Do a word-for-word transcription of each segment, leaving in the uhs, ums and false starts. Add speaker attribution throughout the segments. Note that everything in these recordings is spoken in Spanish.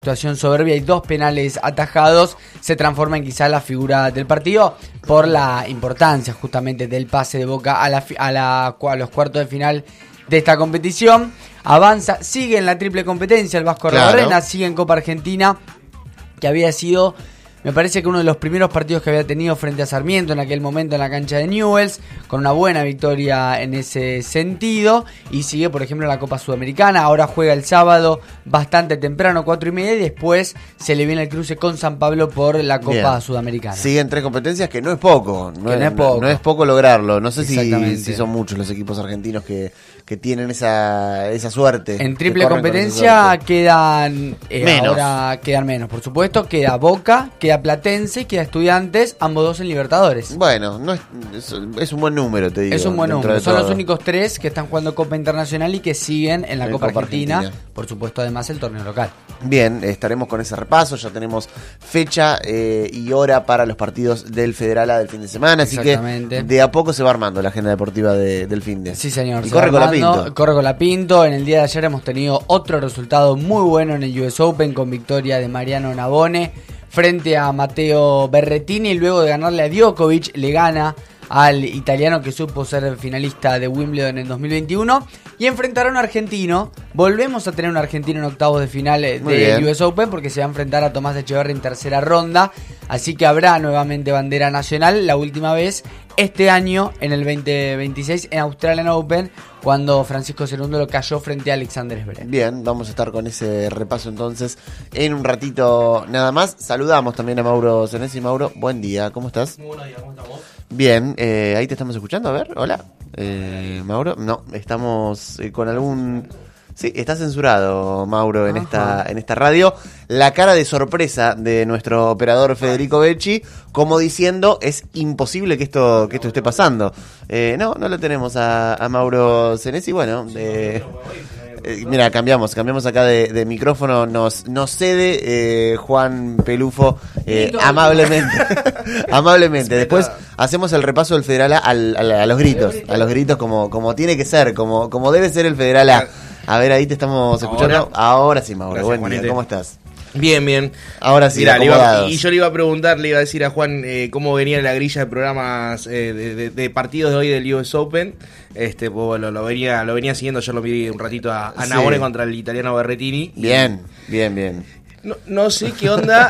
Speaker 1: actuación soberbia y dos penales atajados, se transforma en quizá la figura del partido por la importancia justamente del pase de Boca a, la, a, la, a los cuartos de final de esta competición. Avanza, sigue en la triple competencia el Vasco
Speaker 2: Claro.
Speaker 1: Arrobarrena, sigue en Copa Argentina, que había sido, me parece que uno de los primeros partidos que había tenido frente a Sarmiento en aquel momento en la cancha de Newell's, con una buena victoria en ese sentido, y sigue por ejemplo en la Copa Sudamericana. Ahora juega el sábado bastante temprano, cuatro y media, y después se le viene el cruce con San Pablo por la Copa
Speaker 2: Bien.
Speaker 1: Sudamericana.
Speaker 2: Siguen tres competencias, que no es poco. No,
Speaker 1: Que
Speaker 2: es,
Speaker 1: no es poco.
Speaker 2: no es poco lograrlo. No sé si,
Speaker 1: Exactamente.
Speaker 2: si son muchos los equipos argentinos que, que tienen esa, esa suerte.
Speaker 1: En
Speaker 2: que
Speaker 1: triple
Speaker 2: corren con esa
Speaker 1: competencia
Speaker 2: suerte.
Speaker 1: quedan eh,
Speaker 2: Menos.
Speaker 1: ahora quedan menos, por supuesto. Queda Boca, queda Platense, queda Estudiantes, ambos dos en Libertadores.
Speaker 2: Bueno, no es, es, es un buen número, te digo.
Speaker 1: Es un buen
Speaker 2: dentro
Speaker 1: número.
Speaker 2: de
Speaker 1: Son
Speaker 2: todo.
Speaker 1: los únicos tres que están jugando Copa Internacional y que siguen en la
Speaker 2: En
Speaker 1: Copa,
Speaker 2: Copa
Speaker 1: Argentina.
Speaker 2: Argentina.
Speaker 1: Por supuesto, además el torneo local.
Speaker 2: Bien, estaremos con ese repaso. Ya tenemos fecha eh, y hora para los partidos del Federal A del fin de semana. Así que
Speaker 1: Exactamente.
Speaker 2: de a poco se va armando la agenda deportiva de, del fin de.
Speaker 1: Sí, señor.
Speaker 2: Y
Speaker 1: se
Speaker 2: corre
Speaker 1: va
Speaker 2: con la
Speaker 1: armando,
Speaker 2: Pinto.
Speaker 1: Corre con la Pinto. En el día de ayer hemos tenido otro resultado muy bueno en el U S Open con victoria de Mariano Navone frente a Matteo Berrettini. Luego de ganarle a Djokovic, le gana al italiano que supo ser finalista de Wimbledon en dos mil veintiuno. Y enfrentar a un argentino. Volvemos a tener un argentino en octavos de final
Speaker 2: Muy
Speaker 1: del
Speaker 2: bien.
Speaker 1: U S Open, porque se va a enfrentar a Tomás Echeverri en tercera ronda. Así que habrá nuevamente bandera nacional. La última vez este año, en el veinte veintiséis, en Australian Open, cuando Francisco Cerúndolo cayó frente a Alexander Zverev.
Speaker 2: Bien, vamos a estar con ese repaso entonces en un ratito nada más. Saludamos también a Mauro Senesi. Mauro, buen día, ¿cómo estás?
Speaker 3: Muy buenos días, ¿cómo estamos?
Speaker 2: Bien, eh, ahí te estamos escuchando, a ver, hola. Eh, Mauro, no, estamos eh, con algún... Sí, está censurado, Mauro, en
Speaker 1: Ajá.
Speaker 2: esta en esta radio. La cara de sorpresa de nuestro operador Federico Becci, como diciendo, es imposible que esto que esto esté pasando. Eh, no, no lo tenemos a, a Mauro Senesi. Bueno, eh, eh, mira, cambiamos, cambiamos acá de, de micrófono. Nos, nos cede eh, Juan Pelufo eh, amablemente. amablemente. Después hacemos el repaso del Federal A al, al- a los gritos, a los gritos como, como tiene que ser, como, como debe ser el Federal A. A ver, ahí te estamos escuchando. Ahora, sí, Mauro.
Speaker 3: Gracias,
Speaker 2: Buen día,
Speaker 3: Juanete.
Speaker 2: ¿cómo estás?
Speaker 3: Bien, bien.
Speaker 2: Ahora sí,
Speaker 3: Mirá, le iba-
Speaker 2: acomodados.
Speaker 3: y yo le iba a preguntar, le iba a decir a Juan eh, cómo venía la grilla de programas eh, de, de- de partidos de hoy del U S Open. Este, pues bueno, lo venía, lo venía siguiendo, yo lo vi un ratito a, a
Speaker 2: Sí.
Speaker 3: Navone contra el italiano Berrettini.
Speaker 2: Bien, bien, bien.
Speaker 3: No, no sé qué onda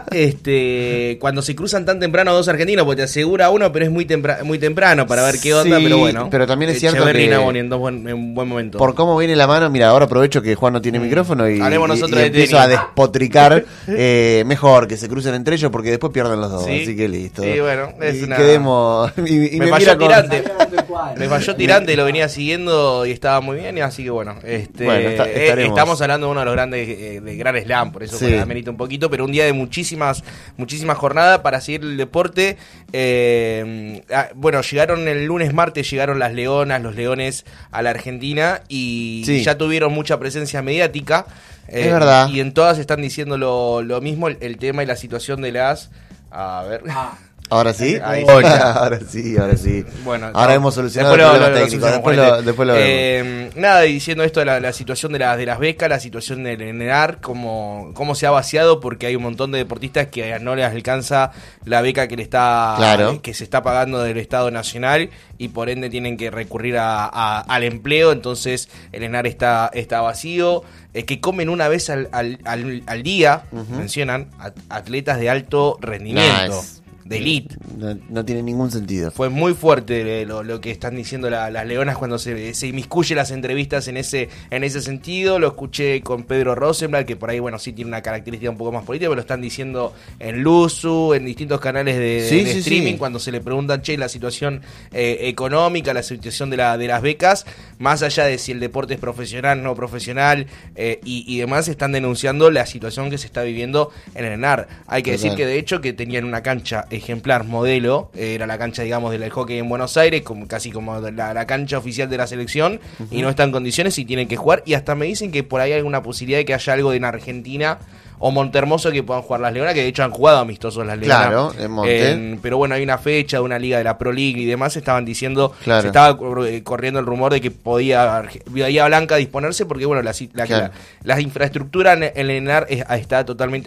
Speaker 3: este cuando se cruzan tan temprano dos argentinos, porque te asegura uno, pero es muy, tempra- muy temprano para ver qué onda,
Speaker 2: Sí,
Speaker 3: pero bueno.
Speaker 2: pero también es cierto
Speaker 3: Echeverri y
Speaker 2: que-
Speaker 3: Navone en, dos buen, en un buen momento.
Speaker 2: Por cómo viene la mano, mira, ahora aprovecho que Juan no tiene micrófono y,
Speaker 3: Hablemos
Speaker 2: y-
Speaker 3: nosotros
Speaker 2: y
Speaker 3: de
Speaker 2: empiezo
Speaker 3: tenis.
Speaker 2: a despotricar. eh, mejor que se crucen entre ellos porque después pierden los dos,
Speaker 3: Sí.
Speaker 2: así que listo.
Speaker 3: Sí, bueno, es
Speaker 2: y
Speaker 3: una-
Speaker 2: quedemos. Y, y
Speaker 3: Me
Speaker 2: me
Speaker 3: falló
Speaker 2: mira con-
Speaker 3: tirante. Me falló tirante, lo venía siguiendo y estaba muy bien, y así que bueno, este,
Speaker 2: Bueno, está-
Speaker 3: eh,
Speaker 2: estaremos.
Speaker 3: estamos hablando de uno de los grandes eh, de Gran Slam, por eso
Speaker 2: Sí.
Speaker 3: me amerita un poquito, pero un día de muchísimas, muchísimas jornadas para seguir el deporte. Eh, ah, bueno, llegaron el lunes, martes, llegaron las leonas, los leones a la Argentina y
Speaker 2: Sí.
Speaker 3: ya tuvieron mucha presencia mediática. eh,
Speaker 2: Es verdad.
Speaker 3: Y en todas están diciendo lo, lo mismo, el, el tema y la situación de las... A ver...
Speaker 2: Ahora sí.
Speaker 3: Ahí sí.
Speaker 2: ahora sí, ahora sí.
Speaker 3: Bueno,
Speaker 2: ahora
Speaker 3: no,
Speaker 2: hemos solucionado
Speaker 3: después
Speaker 2: el
Speaker 3: lo-
Speaker 2: problema
Speaker 3: lo- lo
Speaker 2: técnico. Después
Speaker 3: solucionamos,
Speaker 2: lo, después lo vemos.
Speaker 3: Eh, nada, y diciendo esto de la, la situación de, la, de las becas, la situación del ENAR, cómo, cómo se ha vaciado, porque hay un montón de deportistas que no les alcanza la beca que le está
Speaker 2: Claro.
Speaker 3: que se está pagando del Estado Nacional y por ende tienen que recurrir a, a- al empleo. Entonces el ENAR está, está vacío. Eh, que comen una vez al, al, al, al día,
Speaker 2: Ujú.
Speaker 3: mencionan, at- atletas de alto rendimiento,
Speaker 2: Nice.
Speaker 3: de elite.
Speaker 2: No, no tiene ningún sentido.
Speaker 3: Fue muy fuerte eh, lo, lo que están diciendo la- las leonas cuando se, se inmiscuye las entrevistas en ese en ese sentido. Lo escuché con Pedro Rosenblatt, que por ahí, bueno, sí tiene una característica un poco más política, pero lo están diciendo en Luzu, en distintos canales de, de-
Speaker 2: Sí,
Speaker 3: de
Speaker 2: sí,
Speaker 3: streaming,
Speaker 2: sí.
Speaker 3: cuando se le preguntan, che, la situación eh, económica, la situación de, la, de las becas, más allá de si el deporte es profesional, no profesional, eh, y, y demás, están denunciando la situación que se está viviendo en el ENAR. Hay que decir
Speaker 2: Total.
Speaker 3: que de hecho que tenían una cancha ejemplar, modelo, eh, era la cancha, digamos, del hockey en Buenos Aires, como, casi como la, la cancha oficial de la selección, uh-huh. y no está en condiciones y tienen que jugar, y hasta me dicen que por ahí hay alguna posibilidad de que haya algo de en Argentina o Montermoso que puedan jugar las Leonas, que de hecho han jugado amistosos las Leonas.
Speaker 2: Claro, en Monte.
Speaker 3: En- pero bueno, hay una fecha de una liga de la Pro League y demás, estaban diciendo,
Speaker 2: Claro.
Speaker 3: se estaba eh, corriendo el rumor de que podía Arge- Bahía Blanca disponerse, porque bueno, la, la,
Speaker 2: Claro.
Speaker 3: la, la infraestructura en el ENAR es- está totalmente